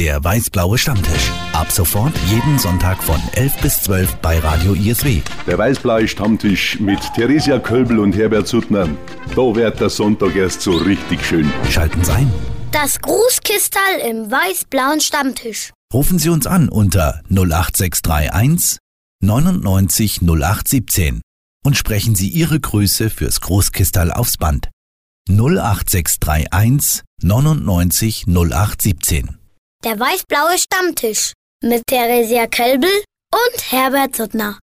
Der weiß-blaue Stammtisch. Ab sofort jeden Sonntag von 11 bis 12 bei Radio ISW. Der weiß-blaue Stammtisch mit Theresia Kölbl und Herbert Suttner. Da wird der Sonntag erst so richtig schön. Schalten Sie ein. Das Grußkistal im weiß-blauen Stammtisch. Rufen Sie uns an unter 08631 99 0817 und sprechen Sie Ihre Grüße fürs Großkistal aufs Band. 08631 99 0817. Der weiß-blaue Stammtisch mit Theresia Kölbl und Herbert Suttner.